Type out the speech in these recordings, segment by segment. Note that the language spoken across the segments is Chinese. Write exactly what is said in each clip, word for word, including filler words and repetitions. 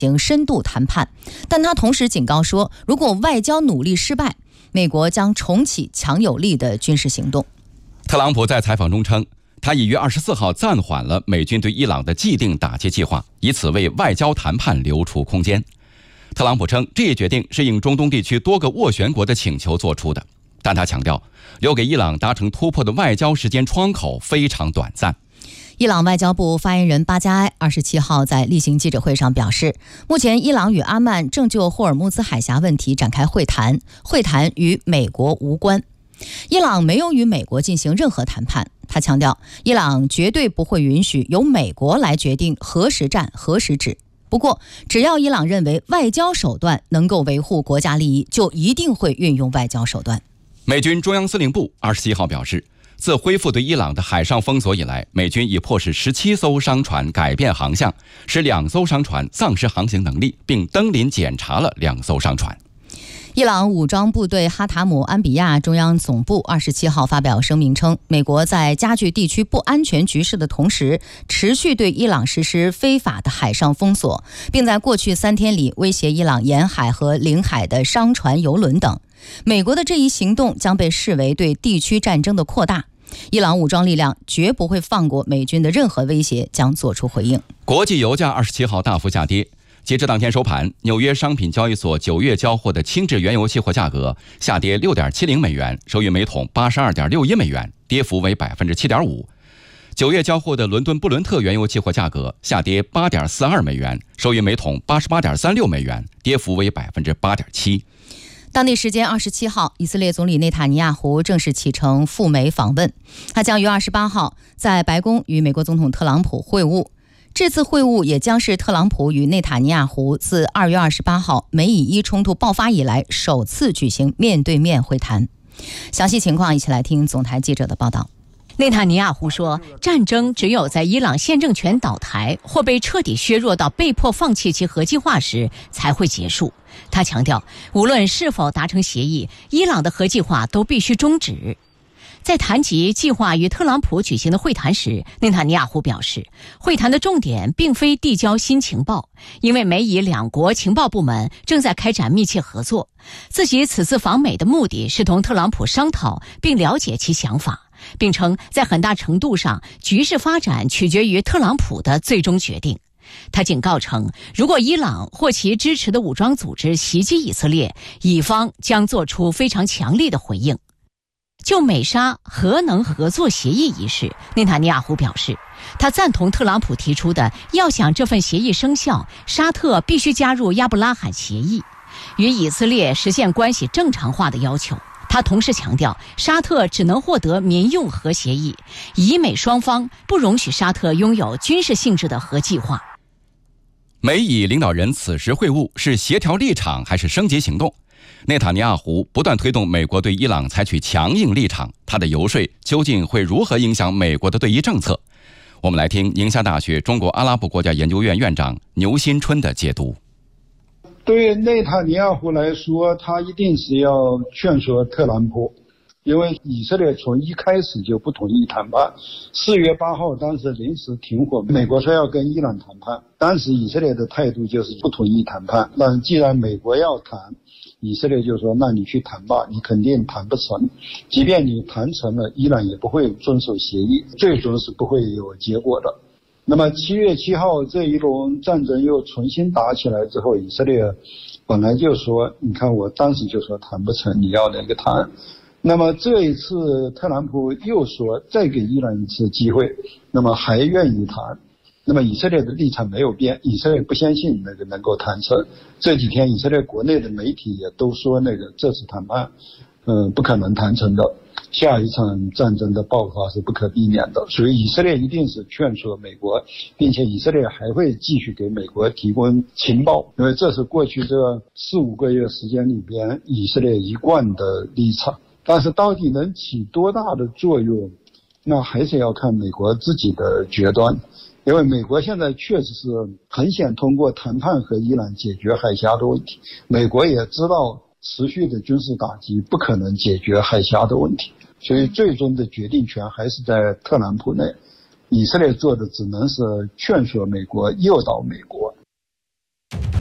行深度谈判，但他同时警告说，如果外交努力失败，美国将重启强有力的军事行动。 特朗普在采访中称，他已于二十四号暂缓了美军对伊朗的既定打击计划，以此为外交谈判留出空间。特朗普称，这一决定是应中东地区多个斡旋国的请求做出的，但他强调，留给伊朗达成突破的外交时间窗口非常短暂。 伊朗外交部发言人巴加埃二十七号在例行记者会上表示，目前伊朗与阿曼正就霍尔木兹海峡问题展开会谈，会谈与美国无关。伊朗没有与美国进行任何谈判，他强调，伊朗绝对不会允许由美国来决定何时战何时止。不过，只要伊朗认为外交手段能够维护国家利益，就一定会运用外交手段。 美军中央司令部二十七号表示，自恢复对伊朗的海上封锁以来，美军已迫使十七艘商船改变航向，使两艘商船丧失航行能力，并登临检查了两艘商船。 伊朗武装部队哈塔姆安比亚中央总部二十七号发表声明称，美国在加剧地区不安全局势的同时，持续对伊朗实施非法的海上封锁，并在过去三天里威胁伊朗沿海和领海的商船、油轮等。美国的这一行动将被视为对地区战争的扩大。伊朗武装力量绝不会放过美军的任何威胁，将做出回应。 国际油价二十七号大幅下跌。截至当天收盘，纽约商品交易所九月交货的轻质原油期货价格下跌 六点七零美元，收于每桶 八十二点六一美元，跌幅为 百分之七点五。九月交货的伦敦布伦特原油期货价格下跌 八点四二美元，收于每桶 八十八点三六美元，跌幅为 百分之八点七。 当地时间二十七号，以色列总理内塔尼亚胡正式启程赴美访问，他将于二十八号在白宫与美国总统特朗普会晤。这次会晤也将是特朗普与内塔尼亚胡自二月二十八号美以伊冲突爆发以来首次举行面对面会谈。详细情况一起来听总台记者的报道。 内塔尼亚胡说，战争只有在伊朗现政权倒台或被彻底削弱到被迫放弃其核计划时才会结束。他强调，无论是否达成协议，伊朗的核计划都必须终止。在谈及计划与特朗普举行的会谈时，内塔尼亚胡表示，会谈的重点并非递交新情报，因为美以两国情报部门正在开展密切合作。自己此次访美的目的是同特朗普商讨并了解其想法，并称在很大程度上，局势发展取决于特朗普的最终决定。他警告称，如果伊朗或其支持的武装组织袭击以色列，以方将做出非常强烈的回应。就美沙核能合作协议一事，内塔尼亚胡表示，他赞同特朗普提出的要想这份协议生效，沙特必须加入亚布拉罕协议，与以色列实现关系正常化的要求。他同时强调，沙特只能获得民用核协议，以美双方不容许沙特拥有军事性质的核计划。 美以领导人此时会晤是协调立场还是升级行动？内塔尼亚胡不断推动美国对伊朗采取强硬立场，他的游说究竟会如何影响美国的对伊政策？我们来听宁夏大学中国阿拉伯国家研究院院长牛新春的解读。 对内塔尼亚胡来说，他一定是要劝说特朗普，因为以色列从一开始就不同意谈判。四月八号当时临时停火，美国说要跟伊朗谈判，当时以色列的态度就是不同意谈判。但既然美国要谈，以色列就说那你去谈吧，你肯定谈不成，即便你谈成了，伊朗也不会遵守协议，最终是不会有结果的。那么七月七号这一轮战争又重新打起来之后，以色列本来就说，你看我当时就说谈不成，你要那个谈。那么这一次特朗普又说再给伊朗一次机会，那么还愿意谈。那么以色列的立场没有变，以色列不相信那个能够谈成。这几天以色列国内的媒体也都说，那个这次谈判嗯、呃，不可能谈成的，下一场战争的爆发是不可避免的。所以以色列一定是劝说美国，并且以色列还会继续给美国提供情报，因为这是过去这四五个月时间里边以色列一贯的立场。但是到底能起多大的作用，那还是要看美国自己的决断。因为美国现在确实是很想通过谈判和伊朗解决海峡的问题，美国也知道持续的军事打击不可能解决海峡的问题，所以最终的决定权还是在特朗普内。以色列做的只能是劝说美国，诱导美国。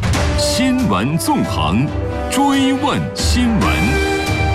闻纵横，追问新闻。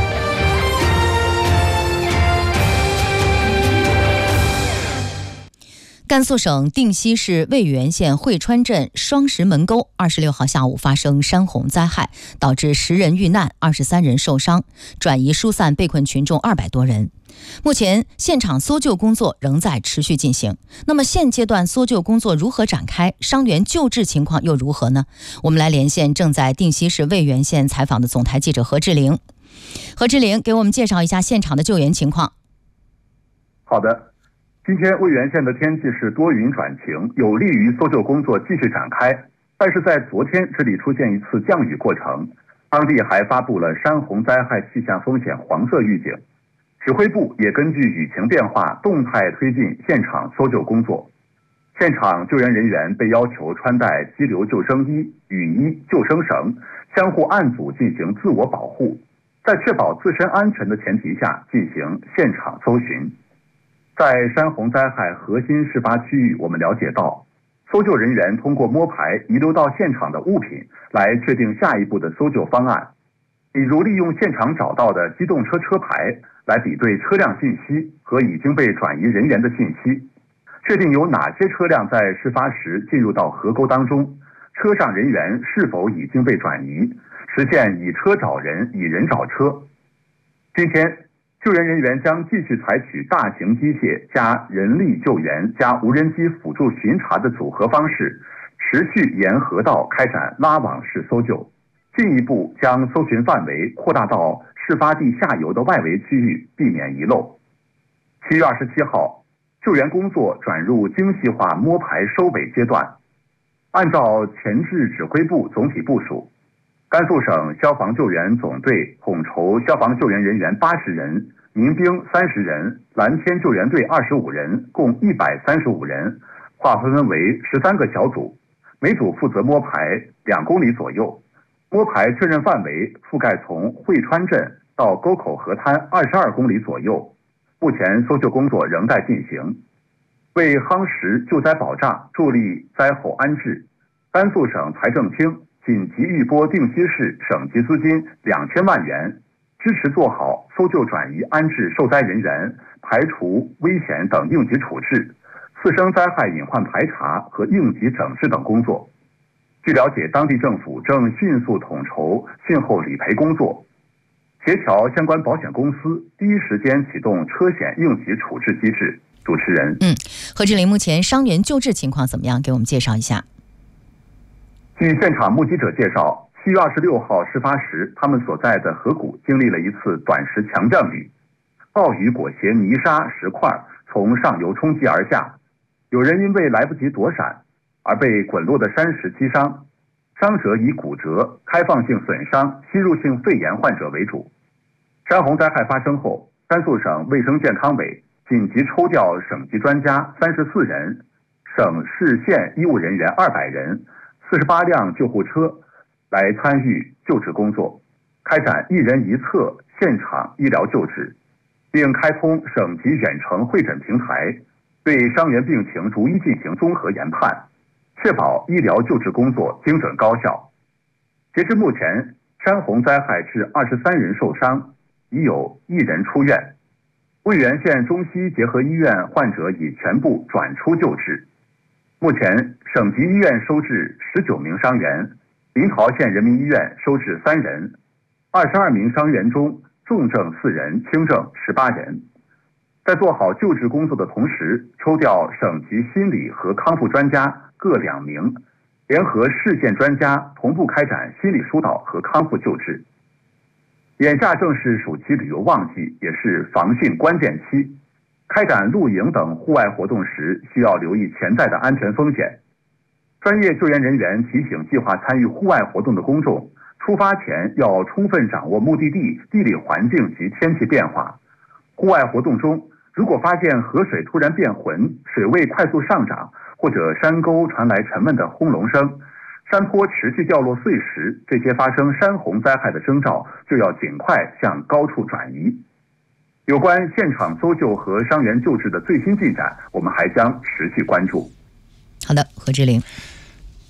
甘肃省定西市渭源县会川镇双石门沟二十六号下午发生山洪灾害，导致十人遇难，二十三人受伤，转移疏散被困群众二百多人。目前现场搜救工作仍在持续进行。那么现阶段搜救工作如何展开？伤员救治情况又如何呢？我们来连线正在定西市渭源县采访的总台记者何志玲。何志玲给我们介绍一下现场的救援情况。 好的。今天渭源县的天气是多云转晴，有利于搜救工作继续展开。但是在昨天，这里出现一次降雨过程，当地还发布了山洪灾害气象风险黄色预警。指挥部也根据雨情变化，动态推进现场搜救工作。现场救援人员被要求穿戴激流救生衣、雨衣、救生绳，相互按组进行自我保护，在确保自身安全的前提下进行现场搜寻。在山洪灾害核心事发区域，我们了解到，搜救人员通过摸排遗留到现场的物品来确定下一步的搜救方案，比如利用现场找到的机动车车牌来比对车辆信息和已经被转移人员的信息，确定有哪些车辆在事发时进入到河沟当中，车上人员是否已经被转移，实现以车找人、以人找车。今天救援人员将继续采取大型机械加人力救援加无人机辅助巡查的组合方式，持续沿河道开展拉网式搜救，进一步将搜寻范围扩大到事发地下游的外围区域，避免遗漏。七月二十七号，救援工作转入精细化摸排收尾阶段。按照前置指挥部总体部署，甘肃省消防救援总队统筹消防救援人员八十人，民兵三十人，蓝天救援队二十五人，共一百三十五人，划分为十三个小组，每组负责摸排两公里左右。摸排确认范围覆盖从会川镇到沟口河滩二十二公里左右。目前搜救工作仍在进行。为夯实救灾保障，助力灾后安置，甘肃省财政厅紧急预拨定西市省级资金两千万元，支持做好搜救转移安置受灾人员、排除危险等应急处置、次生灾害隐患排查和应急整治等工作。据了解，当地政府正迅速统筹汛后理赔工作，协调相关保险公司第一时间启动车险应急处置机制。主持人， 嗯，何志玲，目前伤员救治情况怎么样？给我们介绍一下。 据现场目击者介绍，七月二十六号事发时，他们所在的河谷经历了一次短时强降雨，暴雨裹挟泥沙石块从上游冲击而下，有人因为来不及躲闪而被滚落的山石击伤，伤者以骨折、开放性损伤、吸入性肺炎患者为主。山洪灾害发生后，甘肃省卫生健康委紧急抽调省级专家三十四人，省市县医务人员二百人，四十八辆救护车来参与救治工作，开展一人一侧现场医疗救治，并开通省级远程会诊平台，对伤员病情逐一进行综合研判，确保医疗救治工作精准高效。截至目前，山洪灾害致二十三人受伤，已有一人出院。渭源县中西结合医院患者已全部转出救治。目前，省级医院收治十九名伤员，临洮县人民医院收治三人，二十二名伤员中重症四人，轻症十八人。在做好救治工作的同时，抽调省级心理和康复专家各两名，联合市县专家同步开展心理疏导和康复救治。眼下正是暑期旅游旺季，也是防汛关键期。开展露营等户外活动时，需要留意潜在的安全风险。专业救援人员提醒计划参与户外活动的公众，出发前要充分掌握目的地地理环境及天气变化。户外活动中，如果发现河水突然变浑、水位快速上涨，或者山沟传来沉闷的轰隆声，山坡持续掉落碎石，这些发生山洪灾害的征兆，就要尽快向高处转移。有关现场搜救和伤员救治的最新进展，我们还将持续关注。 好的，何志玲。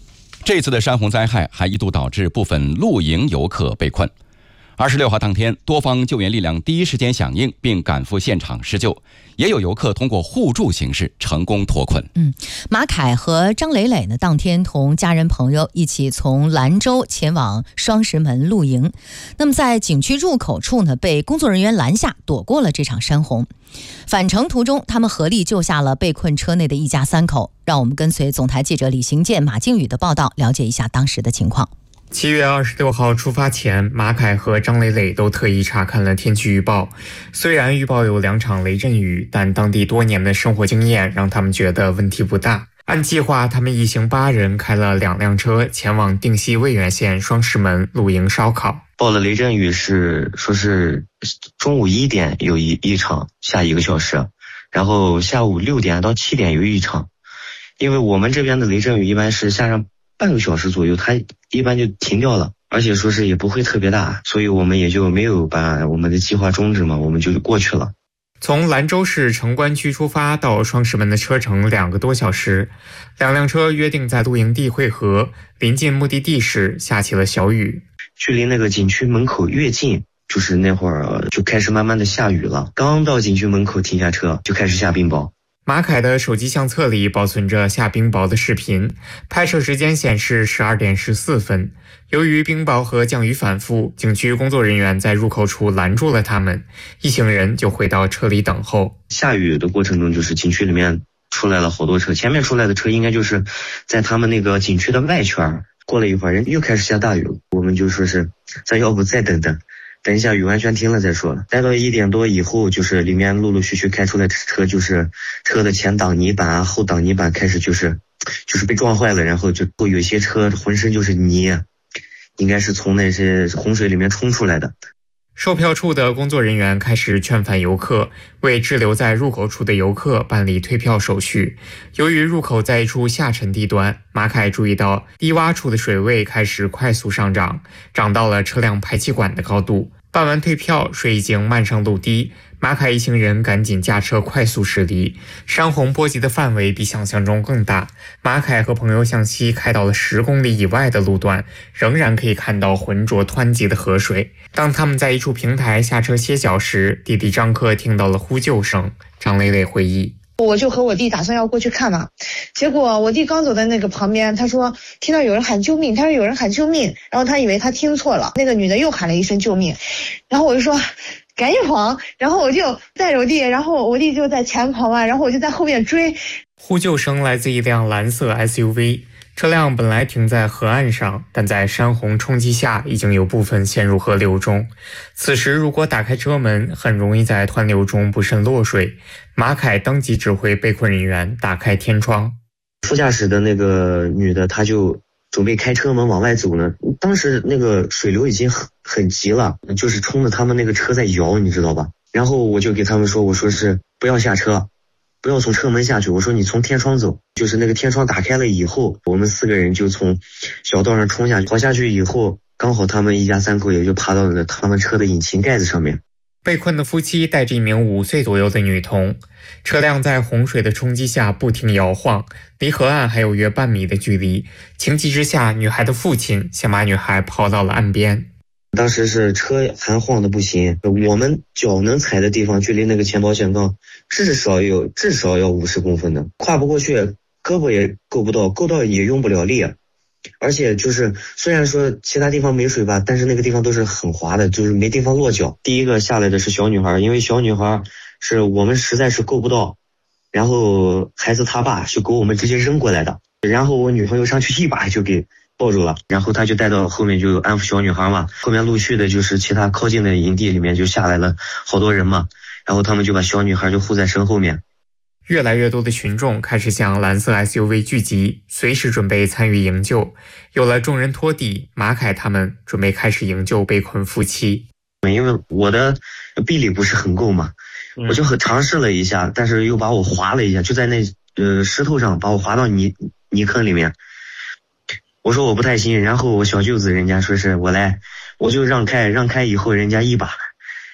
这次的山洪灾害还一度导致部分露营游客被困。二十六号当天，多方救援力量第一时间响应，并赶赴现场施救，也有游客通过互助形式成功脱困。 嗯，马凯和张磊磊呢，当天同家人朋友一起从兰州前往双石门露营。那么在景区入口处呢，被工作人员拦下，躲过了这场山洪。返程途中，他们合力救下了被困车内的一家三口。让我们跟随总台记者李行健、马靖宇的报道，了解一下当时的情况。 七月二十六号出发前，马凯和张磊磊都特意查看了天气预报。虽然预报有两场雷阵雨，但当地多年的生活经验让他们觉得问题不大。按计划，他们一行八人开了两辆车前往定西渭源县双石门露营烧烤。 报的雷阵雨是说是中午一点有一一场下一个小时，然后下午六点到七点有一场。因为我们这边的雷阵雨一般是下上半个小时左右，它一般就停掉了，而且说是也不会特别大，所以我们也就没有把我们的计划终止嘛，我们就过去了。 从兰州市城关区出发到双石门的车程两个多小时，两辆车约定在露营地汇合，临近目的地时下起了小雨。 距离那个景区门口越近，就是那会儿就开始慢慢的下雨了，刚到景区门口停下车就开始下冰雹。 马凯的手机相册里保存着下冰雹的视频，拍摄时间显示十二点十四分。由于冰雹和降雨反复，景区工作人员在入口处拦住了他们，一行人就回到车里等候。 下雨的过程中，就是景区里面出来了好多车，前面出来的车应该就是在他们那个景区的外圈。过了一会儿，人又开始下大雨了，我们就说是咱要不再等等。等一下雨完全停了再说。待到一点多以后，就是里面陆陆续续开出来的车，就是车的前挡泥板啊、后挡泥板开始就是就是被撞坏了，然后就有些车浑身就是泥，应该是从那些洪水里面冲出来的。 售票处的工作人员开始劝返游客，为滞留在入口处的游客办理退票手续。由于入口在一处下沉地段，马凯注意到低洼处的水位开始快速上涨，涨到了车辆排气管的高度。办完退票，水已经漫上陆地，马凯一行人赶紧驾车快速驶离。山洪波及的范围比想象中更大，马凯和朋友向西开到了十公里以外的路段，仍然可以看到浑浊湍急的河水。当他们在一处平台下车歇脚时，弟弟张克听到了呼救声。张磊磊回忆， 我就和我弟打算要过去看嘛，结果我弟刚走在那个旁边，他说听到有人喊救命，他说有人喊救命，然后他以为他听错了，那个女的又喊了一声救命，然后我就说赶紧跑，然后我就带着我弟，然后我弟就在前跑嘛，然后我就在后面追。 呼救声来自一辆蓝色 S U V， 车辆本来停在河岸上，但在山洪冲击下已经有部分陷入河流中。此时如果打开车门，很容易在湍流中不慎落水。马凯当即指挥被困人员打开天窗。 副驾驶的那个女的，她就准备开车门往外走呢，当时那个水流已经很很急了，就是冲着他们那个车在摇，你知道吧？然后我就给他们说，我说是不要下车，不要从车门下去，我说你从天窗走。就是那个天窗打开了以后，我们四个人就从小道上冲下去，跑下去以后，刚好他们一家三口也就爬到了他们车的引擎盖子上面。 被困的夫妻带着一名五岁左右的女童，车辆在洪水的冲击下不停摇晃，离河岸还有约半米的距离。情急之下，女孩的父亲想把女孩抛到了岸边。 当时是车还晃的不行，我们脚能踩的地方距离那个前保险杠至少有至少要五十公分的，跨不过去，胳膊也够不到，够到也用不了力。而且就是虽然说其他地方没水吧，但是那个地方都是很滑的，就是没地方落脚。第一个下来的是小女孩，因为小女孩是我们实在是够不到，然后孩子他爸就给我们直接扔过来的，然后我女朋友上去一把就给抱住了，然后他就带到后面就安抚小女孩嘛。后面陆续的就是其他靠近的营地里面就下来了好多人嘛，然后他们就把小女孩就护在身后面。 越来越多的群众开始向蓝色 S U V 聚集，随时准备参与营救。有了众人托底，马凯他们准备开始营救被困夫妻。 因为我的臂力不是很够嘛，我就很尝试了一下，但是又把我滑了一下，就在那呃石头上把我滑到泥泥坑里面。我说我不太行，然后我小舅子人家说是我来，我就让开，让开以后人家一把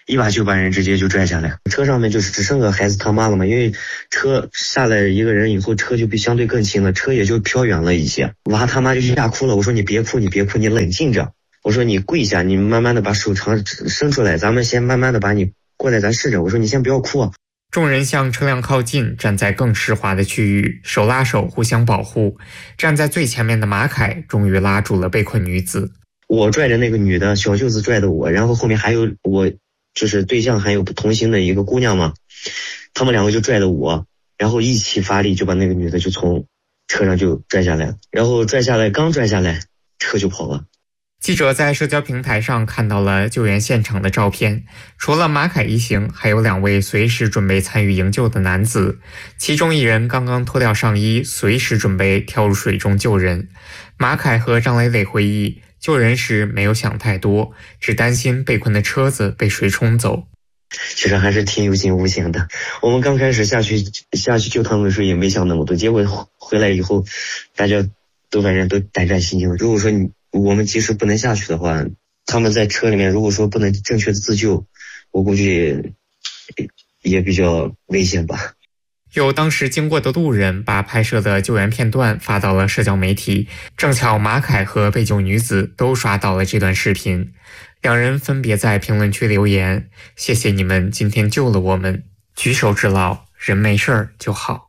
一把就把人直接就拽下来。车上面就是只剩个孩子他妈了嘛，因为车下来一个人以后，车就比相对更轻了，车也就飘远了一些。娃他妈就吓哭了，我说你别哭，你别哭，你冷静着。我说你跪下，你慢慢的把手长伸出来，咱们先慢慢的把你过来，咱试着。我说你先不要哭啊。 众人向车辆靠近，站在更湿滑的区域，手拉手互相保护。站在最前面的马凯终于拉住了被困女子。 我拽着那个女的，小舅子拽的我，然后后面还有我就是对象还有同行的一个姑娘嘛，他们两个就拽着我，然后一起发力就把那个女的就从车上就拽下来了，然后拽下来刚拽下来车就跑了。 记者在社交平台上看到了救援现场的照片，除了马凯一行，还有两位随时准备参与营救的男子，其中一人刚刚脱掉上衣，随时准备跳入水中救人。马凯和张磊磊回忆，救人时没有想太多，只担心被困的车子被水冲走。 其实还是挺有惊无险的，我们刚开始下去下去救他们的时候也没想那么多，结果回来以后大家都反正都胆战心惊。如果说你我们及时不能下去的话，他们在车里面如果说不能正确的自救，我估计也比较危险吧。 有当时经过的路人把拍摄的救援片段发到了社交媒体，正巧马凯和被救女子都刷到了这段视频，两人分别在评论区留言：谢谢你们今天救了我们，举手之劳，人没事儿就好。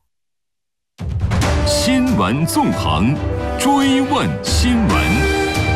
新闻纵横，追问新闻。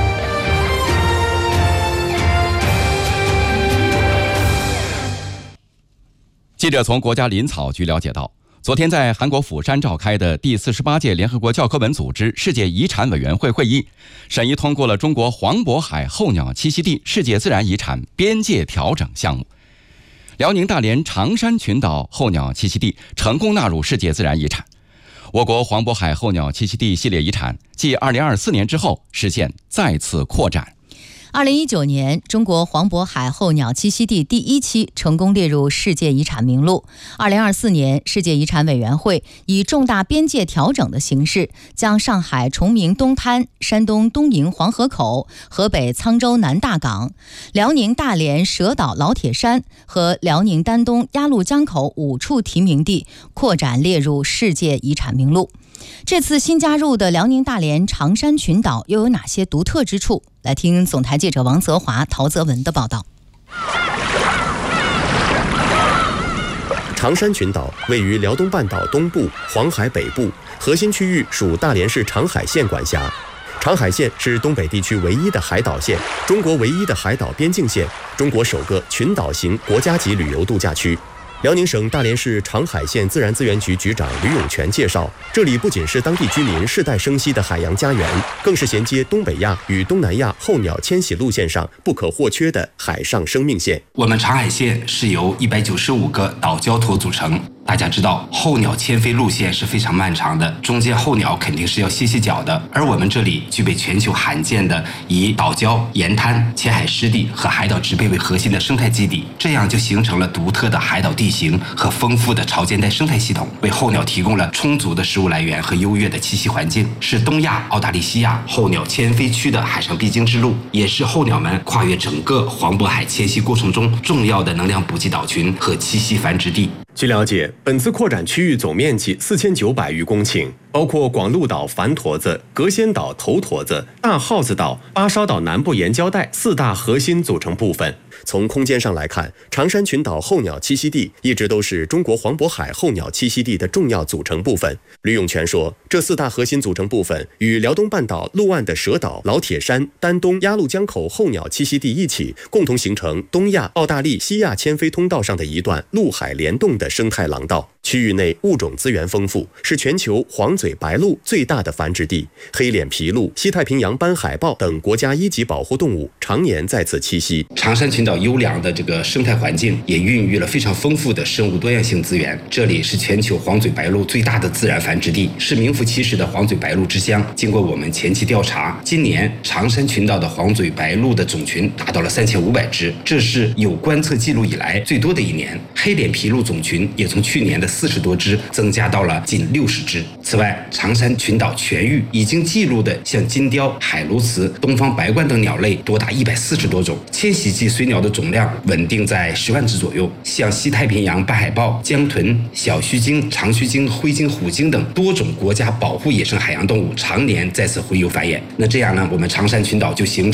记者从国家林草局了解到，昨天在韩国釜山召开的第四十八届联合国教科文组织世界遗产委员会会议，审议通过了中国黄渤海候鸟栖息地世界自然遗产边界调整项目。辽宁大连长山群岛候鸟栖息地成功纳入世界自然遗产。我国黄渤海候鸟栖息地系列遗产继二零二四年之后实现再次扩展。 二零一九年，中国黄渤海候鸟栖息地第一期成功列入世界遗产名录。二零二四年，世界遗产委员会以重大边界调整的形式，将上海崇明东滩、山东东营黄河口、河北沧州南大港、辽宁大连蛇岛老铁山和辽宁丹东鸭绿江口五处提名地扩展列入世界遗产名录。这次新加入的辽宁大连长山群岛又有哪些独特之处？来听总台记者王泽华、陶泽文的报道。 长山群岛位于辽东半岛东部、黄海北部，核心区域属大连市长海县管辖。长海县是东北地区唯一的海岛县，中国唯一的海岛边境县，中国首个群岛型国家级旅游度假区。辽宁省大连市长海县自然资源局局长吕永全介绍，这里不仅是当地居民世代生息的海洋家园，更是衔接东北亚与东南亚候鸟迁徙路线上不可或缺的海上生命线。 我们长海县是由一百九十五个岛礁头组成。大家知道，候鸟迁飞路线是非常漫长的，中间候鸟肯定是要歇歇脚的。而我们这里具备全球罕见的以岛礁、沿滩、浅海湿地和海岛植被为核心的生态基地，这样就形成了独特的海岛地形和丰富的潮间带生态系统，为候鸟提供了充足的食物来源和优越的栖息环境，是东亚、澳大利西亚候鸟迁飞区的海上必经之路，也是候鸟们跨越整个黄渤海迁徙过程中重要的能量补给岛群和栖息繁殖地。 据了解，本次扩展区域总面积四千九百余公顷，包括广鹿岛繁驼子、隔仙岛头驼子、大耗子岛、巴烧岛南部沿礁带四大核心组成部分。从空间上来看，长山群岛候鸟栖息地一直都是中国黄渤海候鸟栖息地的重要组成部分。吕永全说，这四大核心组成部分与辽东半岛陆岸的蛇岛、老铁山、丹东鸭绿江口候鸟栖息地一起，共同形成东亚、澳大利西亚迁飞通道上的一段陆海联动的生态廊道。区域内物种资源丰富，是全球黄嘴白鹭最大的繁殖地，黑脸琵鹭、西太平洋斑海豹等国家一级保护动物常年在此栖息。 长山群岛优良的这个生态环境也孕育了非常丰富的生物多样性资源，这里是全球黄嘴白鹭最大的自然繁殖地，是名副其实的黄嘴白鹭之乡。经过我们前期调查，今年长山群岛的黄嘴白鹭的种群达到了三千五百只，这是有观测记录以来最多的一年。黑脸琵鹭种群也从去年的四十多只，增加到了近六十只。此外，长山群岛全域已经记录的像金雕、海鸬鹚、东方白鹳等鸟类多达一百四十多种，迁徙季水鸟的总量稳定在十万只左右。像西太平洋白海豹、江豚、小须鲸、长须鲸、灰鲸、虎鲸等多种国家保护野生海洋动物常年在此洄游繁衍。那这样呢，我们长山群岛就形成